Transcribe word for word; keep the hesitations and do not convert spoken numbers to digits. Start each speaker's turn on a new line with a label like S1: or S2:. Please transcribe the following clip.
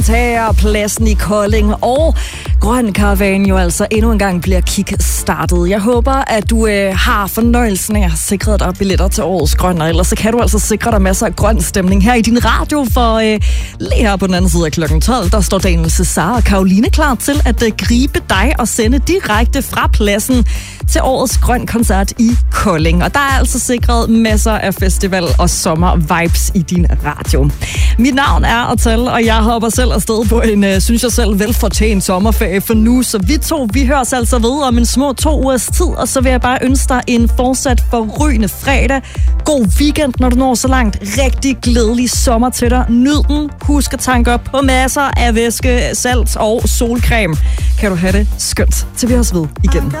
S1: tager pladsen i Kolding, og Grøn Karavanen jo altså endnu en gang bliver kickstartet. Jeg håber, at du øh, har fornøjelsen af at sikre dig billetter til årets Grøn, og ellers så kan du altså sikre dig masser af grøn stemning her i din radio, for øh, lige her på den anden side af klokken tolv, der står Daniel Cesar og Karoline klar til at øh, gribe dig og sende direkte fra pladsen til årets Grøn koncert i Kolding. Og der er altså sikret masser af festival og sommer-vibes i din radio. Mit navn er Atal, og jeg hopper selv afsted på en, øh, synes jeg selv, velfortjent sommerferie for nu. Så vi to, vi høres altså ved om en små to ugers tid, og så vil jeg bare ønske dig en fortsat forrygende fredag. God weekend, når du når så langt. Rigtig glædelig sommer til dig. Nyd den. Husk at tanke op på masser af væske, salt og solcreme. Kan du have det skønt, til vi høres ved igen.